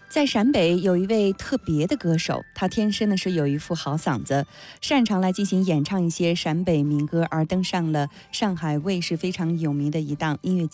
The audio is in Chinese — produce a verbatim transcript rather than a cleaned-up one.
在陕北有一位特别的歌手，他天生呢是有一副好嗓子，擅长来进行演唱一些陕北民歌，而登上了上海卫视非常有名的一档音乐节